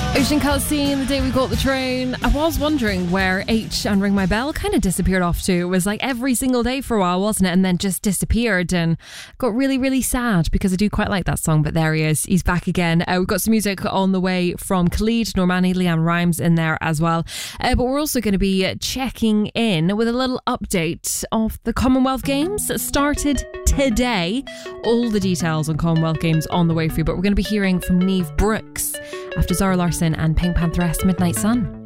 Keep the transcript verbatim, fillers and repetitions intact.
Ocean Calcine, The Day We Caught the Train. I was wondering where H and Ring My Bell kind of disappeared off to. It was like every single day for a while, wasn't it? And then just disappeared and got really, really sad because I do quite like that song. But there he is. He's back again. Uh, we've got some music on the way from Khalid, Normani, Leanne Rimes in there as well. Uh, but we're also going to be checking in with a little update of the Commonwealth Games that started today. All the details on Commonwealth Games on the way for you. But we're going to be hearing from Niamh Brooks after Zara Larsson and Pink Pantheress Midnight Sun.